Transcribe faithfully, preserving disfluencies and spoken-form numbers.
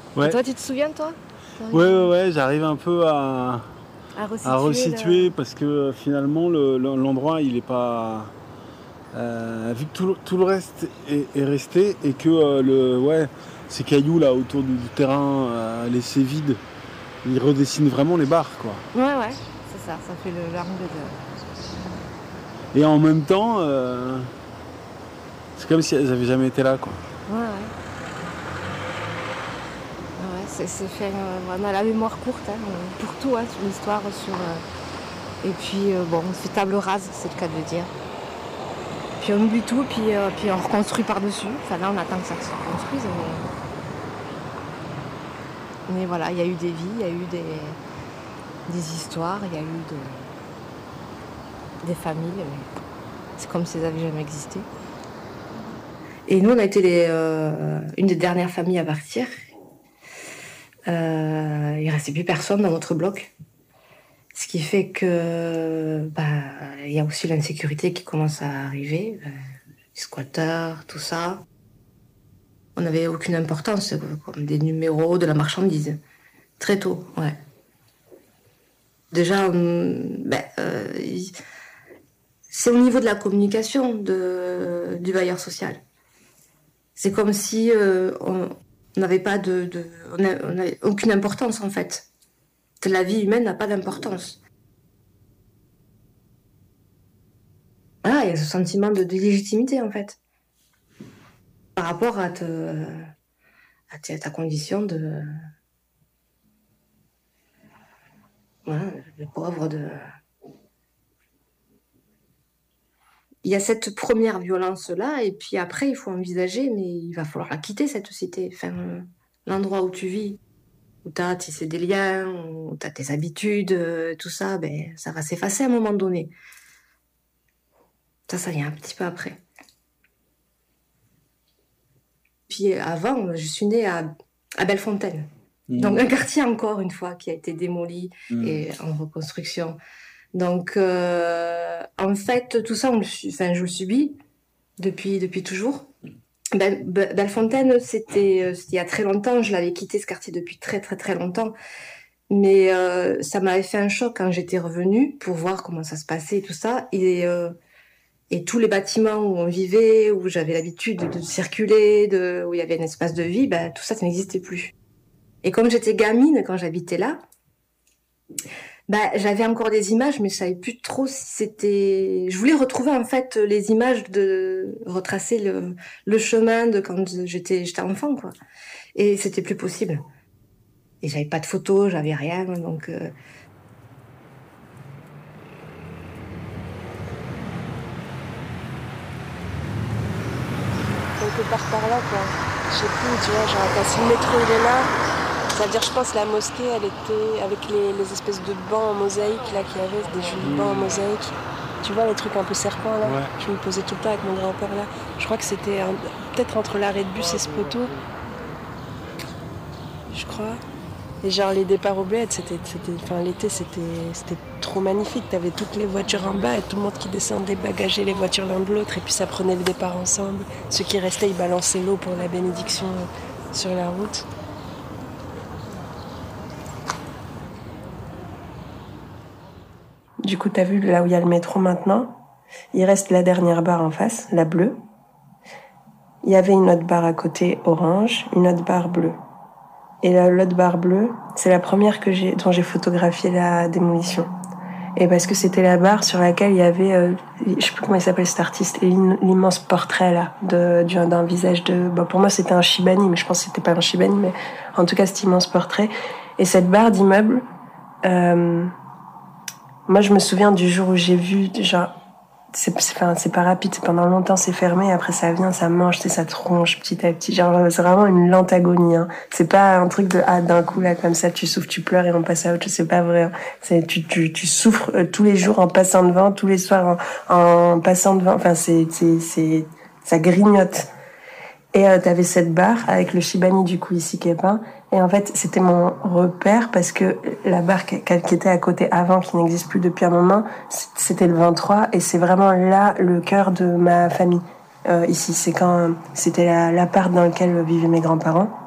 Et Ouais, toi, tu te souviens, toi? ouais, T'arrives ouais, ouais, j'arrive un peu à, à à resituer le... resituer parce que euh, finalement le- le- l'endroit il est pas. Euh, vu que tout, le- tout le reste est, est resté et que euh, le, ouais, ces cailloux là autour du, du terrain euh, laissés vides, ils redessinent vraiment les barres quoi. Ouais, ouais, c'est ça, ça fait le l'angle de... Et en même temps, euh, c'est comme si elles avaient jamais été là quoi. Ouais, ouais. Ouais, c'est, c'est fait... euh, on a la mémoire courte, hein, euh, pour tout, hein, sur l'histoire, sur... euh, Et puis, euh, bon, on fait table rase, c'est le cas de le dire. Puis on oublie tout, puis, euh, puis on reconstruit par-dessus. Enfin, là, on attend que ça se reconstruise, mais... Mais voilà, il y a eu des vies, il y a eu des, des histoires, il y a eu de, des familles. Mais c'est comme si elles n'avaient jamais existé. Et nous, on a été les, euh, une des dernières familles à partir. Euh, il ne restait plus personne dans notre bloc. Ce qui fait que bah, il y a aussi l'insécurité qui commence à arriver. Euh, les squatteurs, tout ça. On n'avait aucune importance, comme des numéros, de la marchandise. Très tôt, ouais. Déjà, on, ben, euh, c'est au niveau de la communication de, du bailleur social. C'est comme si euh, on n'avait pas de, de on n'avait aucune importance en fait. La vie humaine n'a pas d'importance. Ah, il y a ce sentiment de, de légitimité en fait, par rapport à, te, à, ta, à ta condition de, voilà, de pauvre. De... Il y a cette première violence-là, et puis après, il faut envisager, mais il va falloir la quitter, cette société. Enfin, l'endroit où tu vis, où tu as tissé des liens, où tu as tes habitudes, euh, tout ça, ben, ça va s'effacer à un moment donné. Ça, ça vient un petit peu après. Puis avant, je suis née à, à Bellefontaine. Mmh. Donc un quartier encore une fois qui a été démoli mmh. et en reconstruction. Donc euh, en fait, tout ça, on le, enfin, je le subis depuis, depuis toujours. Belle, Bellefontaine, c'était, c'était il y a très longtemps. Je l'avais quitté ce quartier depuis très très très longtemps. Mais euh, ça m'avait fait un choc quand j'étais revenue pour voir comment ça se passait et tout ça. Et, euh, et tous les bâtiments où on vivait, où j'avais l'habitude de, de circuler, de, où il y avait un espace de vie, bah, tout ça, ça n'existait plus. Et comme j'étais gamine quand j'habitais là, bah, j'avais encore des images, mais je savais plus trop si c'était... Je voulais retrouver en fait les images, de retracer le, le chemin de quand j'étais, j'étais enfant, quoi. Et c'était plus possible. Et j'avais pas de photos, j'avais rien, donc... Euh... Quelque part par là, quoi. Je sais plus, tu vois, genre, quand si le métro il est là, ça veut dire, je pense, la mosquée, elle était avec les, les espèces de bancs en mosaïque, là, qu'il y avait, des jolis bancs en mosaïque. Tu vois, les trucs un peu serpents, là. Ouais. Je me posais tout le temps avec mon grand-père, là. Je crois que c'était un... peut-être entre l'arrêt de bus et ce poteau. Je crois. Et genre, les départs au bled, c'était, c'était, enfin, l'été, c'était, c'était trop magnifique. T'avais toutes les voitures en bas et tout le monde qui descendait bagager les voitures l'un de l'autre. Et puis ça prenait le départ ensemble. Ceux qui restaient, ils balançaient l'eau pour la bénédiction sur la route. Du coup, t'as vu là où il y a le métro maintenant, il reste la dernière barre en face, la bleue. Il y avait une autre barre à côté, orange, une autre barre bleue. Et la, l'autre barre bleue, c'est la première que j'ai, dont j'ai photographié la démolition. Et parce que c'était la barre sur laquelle il y avait, euh, je sais plus comment il s'appelle cet artiste, l'immense portrait là, de, d'un visage de, bon, pour moi c'était un Chibani, mais je pense que c'était pas un Chibani, mais en tout cas cet immense portrait. Et cette barre d'immeuble, euh, moi je me souviens du jour où j'ai vu, genre, c'est, c'est, enfin, c'est pas rapide, pendant longtemps c'est fermé, après ça vient, ça mange, tu sais, ça tronche petit à petit, genre c'est vraiment une lente agonie, hein. C'est pas un truc de ah d'un coup là comme ça tu souffres, tu pleures et on passe à autre chose, c'est pas vrai, hein. C'est tu tu tu souffres euh, tous les jours en passant devant, tous les soirs en, en passant devant, enfin c'est c'est c'est ça grignote. Et euh, t'avais cette barre avec le Chibani du coup ici qui est peint. Et en fait, c'était mon repère parce que la barre qui, qui était à côté avant, qui n'existe plus depuis un moment, c'était le vingt-trois. Et c'est vraiment là le cœur de ma famille. Euh, ici, c'est quand c'était la, l'appart dans lequel vivaient mes grands-parents.